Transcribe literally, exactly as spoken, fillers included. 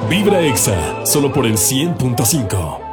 Vibra Exa, solo por el cien punto cinco.